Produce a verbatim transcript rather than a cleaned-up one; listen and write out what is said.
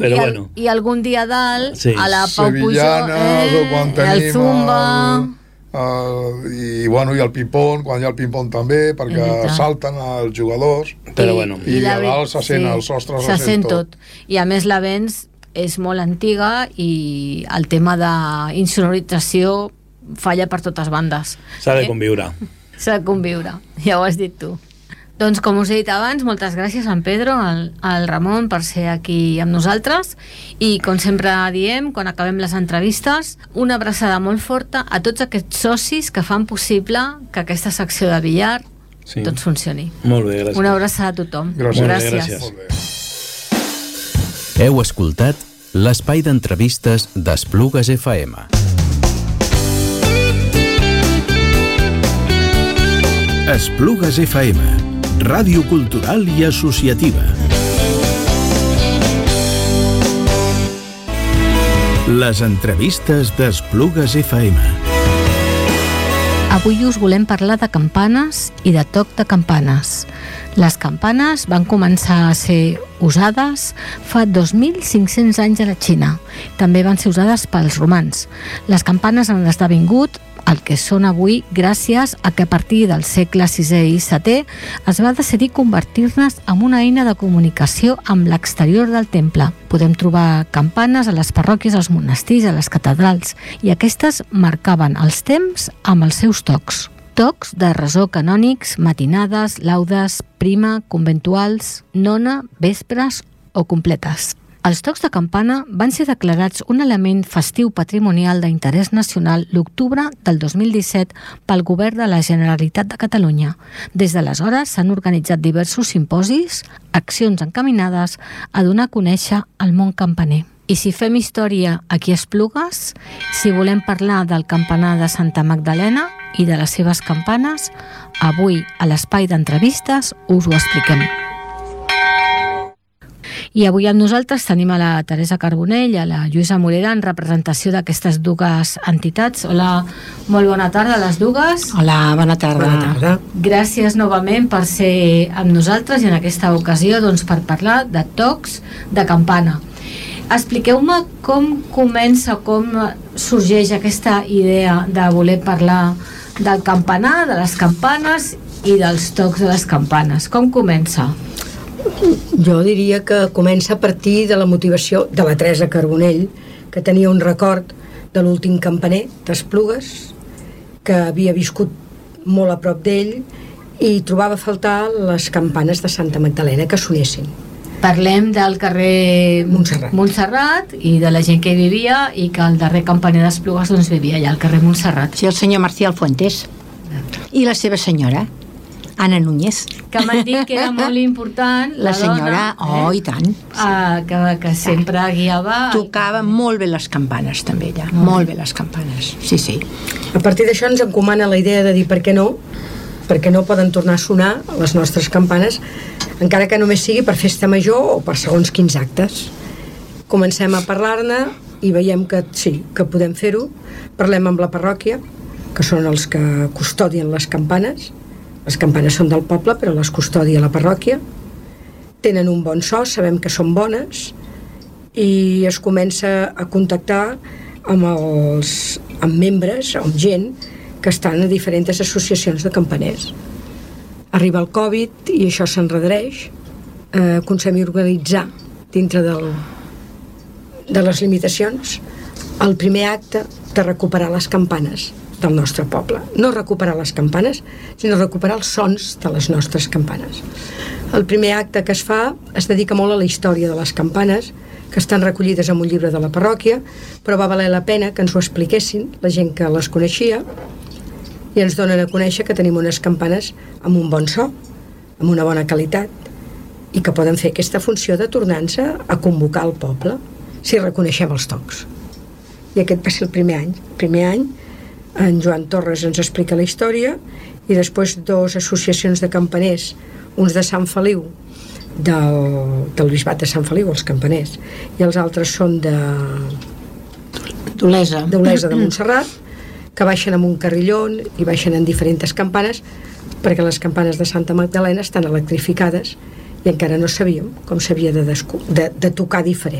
Però I, el, bueno. I algun dia a dalt, Sí. a la Pau Pujol, Sevillanes, o quan tenim el Zumba... el, el, i, bueno, i el ping-pong, quan hi ha el ping-pong també, perquè Veritat. salten els jugadors, Però bueno. i, la a ve- dalt se sent, sí, el sostre se sent tot. I a més l'Avenç és molt antiga i el tema d'insonorització falla per totes bandes. S'ha de Eh? conviure. S'ha de conviure, ja ho has dit tu. Doncs com us he dit abans, moltes gràcies a en Pedro, al, al Ramon, per ser aquí amb nosaltres, i com sempre diem, quan acabem les entrevistes, una abraçada molt forta a tots aquests socis que fan possible que aquesta secció de billar Sí. doncs funcioni. Molt bé, gràcies. Una abraçada a tothom. Gràcies. Molt bé, gràcies. Molt bé. Heu escoltat l'espai d'entrevistes d'Esplugues F M. Esplugues F M, ràdio cultural i associativa. Les entrevistes d'Esplugues F M. Avui us volem parlar de campanes i de toc de campanes. Les campanes van començar a ser usades fa dos mil cinc-cents anys a la Xina. També van ser usades pels romans. Les campanes han esdevingut el que són avui gràcies a que a partir del segle sisè i setè es va decidir convertir-les en una eina de comunicació amb l'exterior del temple. Podem trobar campanes a les parròquies, als monestirs, a les catedrals, i aquestes marcaven els temps amb els seus tocs. Tocs de resó canònics, matinades, laudes, prima, conventuals, nona, vespres o completes. Els tocs de campana van ser declarats un element festiu patrimonial d'interès nacional l'octubre del dos mil disset pel Govern de la Generalitat de Catalunya. Des d'aleshores s'han organitzat diversos simposis, accions encaminades a donar a conèixer el món campaner. I si fem història aquí a Esplugues, si volem parlar del campanar de Santa Magdalena i de les seves campanes, avui a l'espai d'entrevistes us ho expliquem. I avui amb nosaltres tenim a la Teresa Carbonell i a la Lluïsa Morera en representació d'aquestes dues entitats. Hola, molt bona tarda a les dues. Hola, bona tarda. Bona tarda. Gràcies novament per ser amb nosaltres i en aquesta ocasió doncs, per parlar de tocs de campana. Expliqueu-me com comença, com sorgeix aquesta idea de voler parlar del campanar, de les campanes i dels tocs de les campanes. Com comença? Jo diria que comença a partir de la motivació de la Teresa Carbonell, que tenia un record de l'últim campaner d'Esplugues, que havia viscut molt a prop d'ell i trobava a faltar les campanes de Santa Magdalena que sonessin. Parlem del carrer Montserrat. Montserrat i de la gent que hi vivia, i que el darrer campaner d'Esplugues doncs, vivia allà al carrer Montserrat. Sí, el senyor Marcial Fuentes i la seva senyora Anna Núñez, Que m'han dit que era molt important la, la senyora, dona, oh i tant, eh, que, que sempre guiava. tocava molt bé les campanes també ella, molt bé les campanes, sí, sí. A partir d'això ens encomana la idea de dir per què no, perquè no poden tornar a sonar les nostres campanes, encara que només sigui per festa major o per segons quins actes. Comencem a parlar-ne i veiem que sí, que podem fer-ho. Parlem amb la parròquia, que són els que custodien les campanes. Les campanes són del poble, però les custodia la parròquia. Tenen un bon so, sabem que són bones, i es comença a contactar amb els amb membres, amb gent que estan a diferents associacions de campaners. Arriba el Covid i això s'enredareix. Eh, aconseguim organitzar dintre del, de les limitacions el primer acte de recuperar les campanes del nostre poble. No recuperar les campanes, sinó recuperar els sons de les nostres campanes. El primer acte que es fa es dedica molt a la història de les campanes, que estan recollides en un llibre de la parròquia, però va valer la pena que ens ho expliquessin la gent que les coneixia, i ens donen a conèixer que tenim unes campanes amb un bon so, amb una bona qualitat, i que poden fer aquesta funció de tornar-nos a convocar el poble si reconeixem els tocs. I aquest va ser el primer any. El primer any en Joan Torres ens explica la història, i després dues associacions de campaners, uns de Sant Feliu, del, del bisbat de Sant Feliu, els campaners, i els altres són de d'Olesa d'Olesa de Montserrat, que baixen amb un carrillon i baixen en diferents campanes, perquè les campanes de Santa Magdalena estan electrificades i encara no sabíem com s'havia de, de, de tocar diferent.